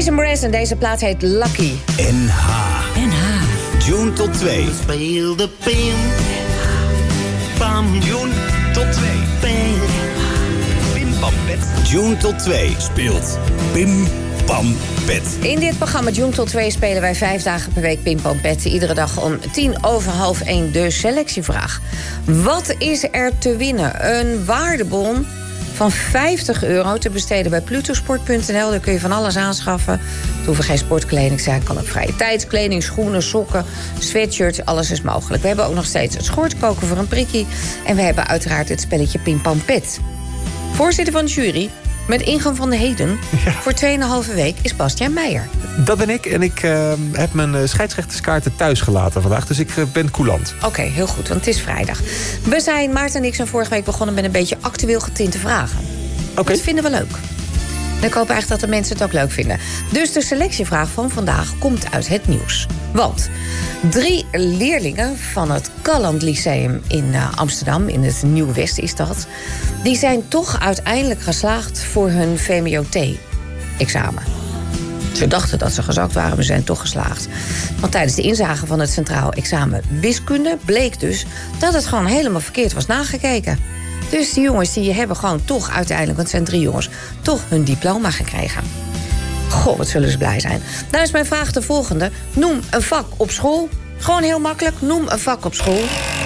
Jason Mraz en deze plaat heet Lucky. NH. June tot 2. Speel de pim. Pam. June tot 2. Pim Pam Pet. June tot 2 speelt Pim Pam Pet. In dit programma June tot 2 spelen wij 5 dagen per week Pim Pam Pet. Iedere dag om 1:10 de selectievraag. Wat is er te winnen? Een waardebon van €50 te besteden bij plutosport.nl. Daar kun je van alles aanschaffen. Het hoeven geen sportkleding te zijn. Kan ook vrije tijdskleding, schoenen, sokken, sweatshirts. Alles is mogelijk. We hebben ook nog steeds het schortkoken voor een prikkie. En we hebben uiteraard het spelletje Pim Pam Pet. Voorzitter van de jury, met ingang van de heden, voor 2,5 week is Bastiaan Meijer. Dat ben ik en ik heb mijn scheidsrechterskaarten thuis gelaten vandaag. Dus ik ben coulant. Oké, heel goed, want het is vrijdag. We zijn, Maarten en ik zijn vorige week begonnen met een beetje actueel getinte vragen. Oké. Dat vinden we leuk. En ik hoop eigenlijk dat de mensen het ook leuk vinden. Dus de selectievraag van vandaag komt uit het nieuws. Want 3 leerlingen van het Calland Lyceum in Amsterdam, in het Nieuw-West is dat, die zijn toch uiteindelijk geslaagd voor hun VMBOT-examen. Ze dachten dat ze gezakt waren, maar ze zijn toch geslaagd. Want tijdens de inzage van het Centraal Examen Wiskunde bleek dus dat het gewoon helemaal verkeerd was nagekeken. Dus die jongens die hebben gewoon toch uiteindelijk, want het zijn 3 jongens, toch hun diploma gekregen. Goh, wat zullen ze blij zijn. Nou is mijn vraag de volgende. Noem een vak op school. Gewoon heel makkelijk. Noem een vak op school.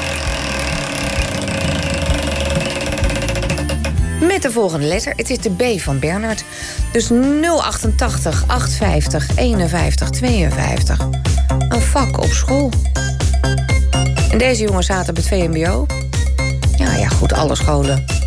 Met de volgende letter. Het is de B van Bernard. Dus 088 850 51 52. Een vak op school. En deze jongens zaten op het VMBO. Ja, goed, alle scholen